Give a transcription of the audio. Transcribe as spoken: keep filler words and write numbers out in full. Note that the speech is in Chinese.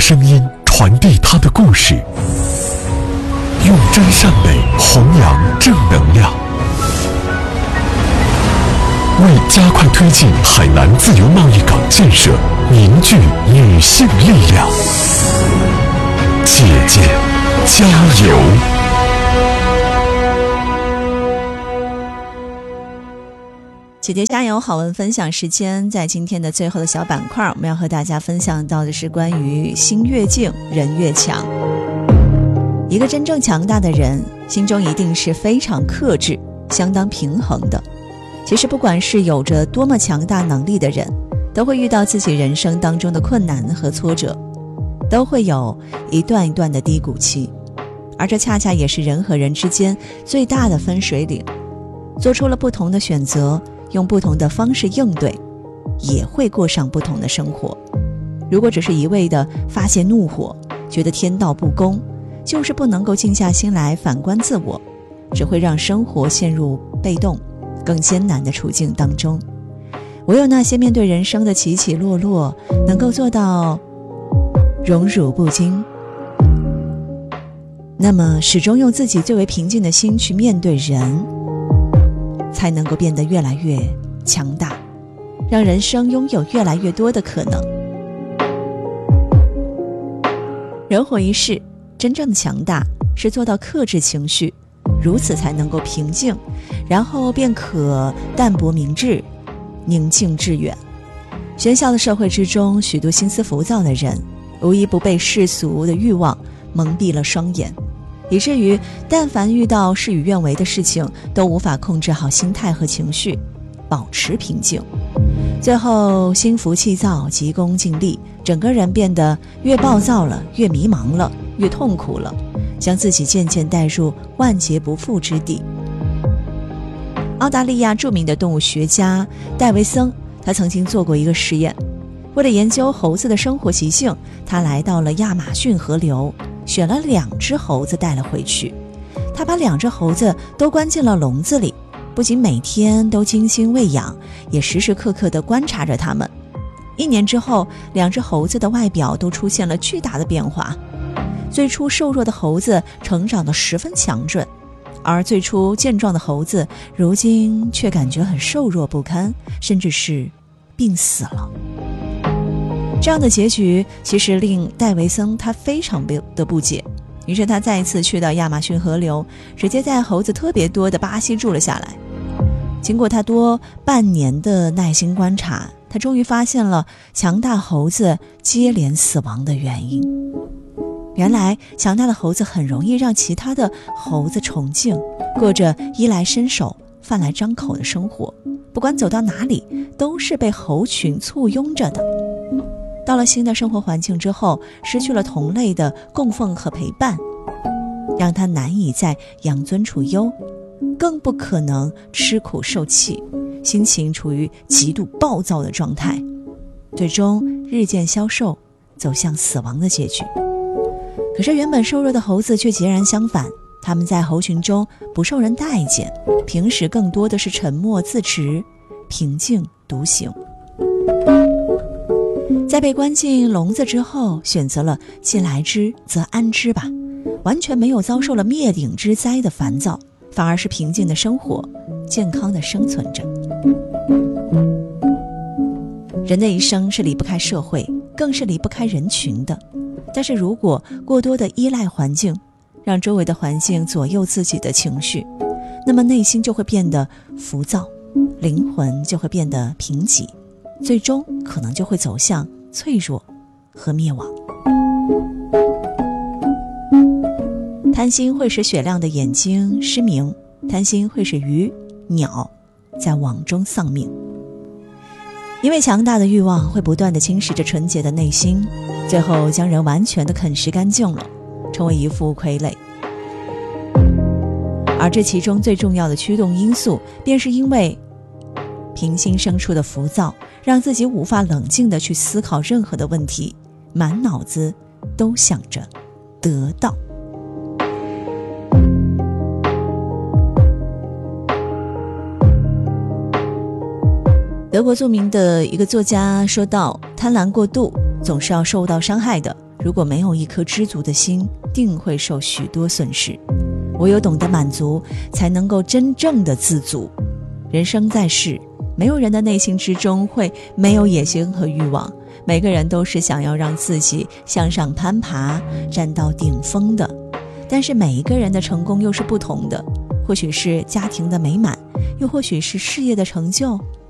声音传递他的故事，用真善美弘扬正能量，为加快推进海南自由贸易港建设凝聚女性力量。姐姐加油！ 姐姐加油！好文分享时间，在今天的最后的小板块，我们要和大家分享到的是关于心越静人越强。一个真正强大的人，心中一定是非常克制、相当平衡的。其实不管是有着多么强大能力的人，都会遇到自己人生当中的困难和挫折，都会有一段一段的低谷期，而这恰恰也是人和人之间最大的分水岭。做出了不同的选择，用不同的方式应对，也会过上不同的生活。如果只是一味的发泄怒火，觉得天道不公，就是不能够静下心来反观自我，只会让生活陷入被动更艰难的处境当中。唯有那些面对人生的起起落落，能够做到荣辱不惊，那么始终用自己最为平静的心去面对人，才能够变得越来越强大，让人生拥有越来越多的可能。人活一世，真正的强大是做到克制情绪，如此才能够平静，然后便可淡泊明志，宁静致远。喧嚣的社会之中，许多心思浮躁的人，无一不被世俗的欲望蒙蔽了双眼，以至于但凡遇到事与愿违的事情，都无法控制好心态和情绪，保持平静，最后心浮气躁，急功近利，整个人变得越暴躁了，越迷茫了，越痛苦了，将自己渐渐带入万劫不复之地。澳大利亚著名的动物学家戴维森，他曾经做过一个实验，为了研究猴子的生活习性，他来到了亚马逊河流，选了两只猴子带了回去。他把两只猴子都关进了笼子里，不仅每天都精心喂养，也时时刻刻地观察着它们。一年之后，两只猴子的外表都出现了巨大的变化。最初瘦弱的猴子成长得十分强壮，而最初健壮的猴子如今却感觉很瘦弱不堪，甚至是病死了。这样的结局其实令戴维森他非常的不解，于是他再一次去到亚马逊河流，直接在猴子特别多的巴西住了下来。经过他多半年的耐心观察，他终于发现了强大猴子接连死亡的原因。原来强大的猴子很容易让其他的猴子崇敬，过着衣来伸手饭来张口的生活，不管走到哪里都是被猴群簇拥着的。到了新的生活环境之后，失去了同类的供奉和陪伴，让他难以再养尊处优，更不可能吃苦受气，心情处于极度暴躁的状态，最终日渐消瘦，走向死亡的结局。可是原本瘦弱的猴子却截然相反，他们在猴群中不受人待见，平时更多的是沉默自持，平静独行。在被关进笼子之后，选择了既来之则安之吧，完全没有遭受了灭顶之灾的烦躁，反而是平静的生活，健康的生存着。人的一生是离不开社会，更是离不开人群的，但是如果过多的依赖环境，让周围的环境左右自己的情绪，那么内心就会变得浮躁，灵魂就会变得贫瘠，最终可能就会走向脆弱和灭亡。贪心会使雪亮的眼睛失明，贪心会使鱼、鸟在网中丧命。因为强大的欲望会不断地侵蚀着纯洁的内心，最后将人完全地啃食干净了，成为一副傀儡。而这其中最重要的驱动因素，便是因为平心生出的浮躁，让自己无法冷静地去思考任何的问题，满脑子都想着得到。德国著名的一个作家说道，贪婪过度总是要受到伤害的， 如果没有一颗知足的心，定会受许多损失。唯有懂得满足，才能够真正的自足。人生在世，没有人的内心之中会没有野心和欲望，每个人都是想要让自己向上攀爬，站到顶峰的。但是每一个人的成功又是不同的，或许是家庭的美满，又或许是事业的成就，